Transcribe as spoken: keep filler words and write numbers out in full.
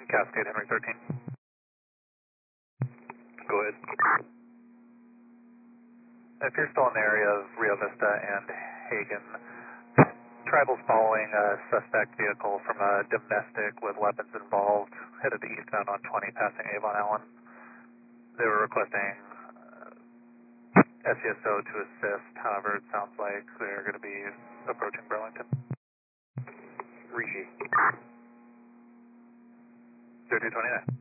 Cascade, Henry thirteen. Go ahead. If you're still in the area of Rio Vista and Hagen, Tribal's following a suspect vehicle from a domestic with weapons involved, headed to eastbound on twenty, passing Avon Allen. They were requesting uh, S C S O to assist, however, it sounds like they're going to be approaching Burlington. Rishi. zero two two nine.